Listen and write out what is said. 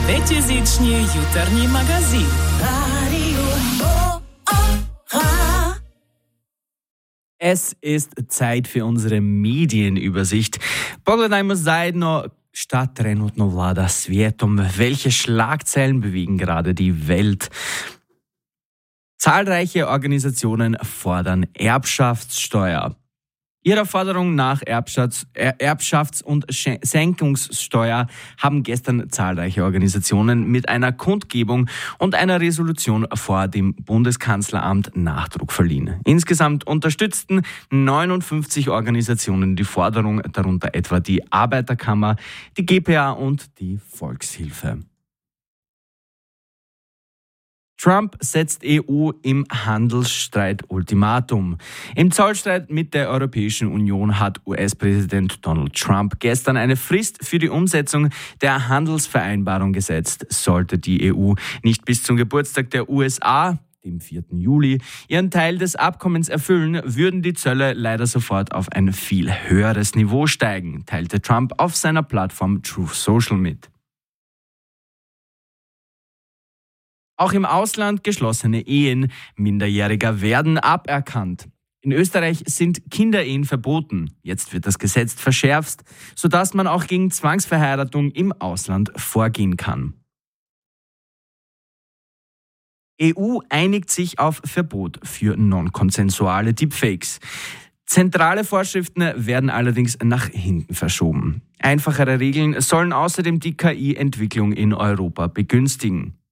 Пятизичний jutarnji magazin. Es ist Zeit für unsere Medienübersicht. Pogledajmo zajedno, šta trenutno vlada svijetom, welche Schlagzeilen bewegen gerade die Welt. Zahlreiche Organisationen fordern Erbschaftssteuer. Ihrer Forderung nach Erbschafts- und Senkungssteuer haben gestern zahlreiche Organisationen mit einer Kundgebung und einer Resolution vor dem Bundeskanzleramt Nachdruck verliehen. Insgesamt unterstützten 59 Organisationen die Forderung, darunter etwa die Arbeiterkammer, die GPA und die Volkshilfe. Trump setzt EU im Handelsstreit Ultimatum. Im Zollstreit mit der Europäischen Union hat US-Präsident Donald Trump gestern eine Frist für die Umsetzung der Handelsvereinbarung gesetzt. Sollte die EU nicht bis zum Geburtstag der USA, dem 4. Juli, ihren Teil des Abkommens erfüllen, würden die Zölle leider sofort auf ein viel höheres Niveau steigen, teilte Trump auf seiner Plattform Truth Social mit. Auch im Ausland geschlossene Ehen Minderjähriger werden aberkannt. In Österreich sind Kinderehen verboten. Jetzt wird das Gesetz verschärft, sodass man auch gegen Zwangsverheiratung im Ausland vorgehen kann. EU einigt sich auf Verbot für non-konsensuale Deepfakes. Zentrale Vorschriften werden allerdings nach hinten verschoben. Einfachere Regeln sollen außerdem die KI-Entwicklung in Europa begünstigen.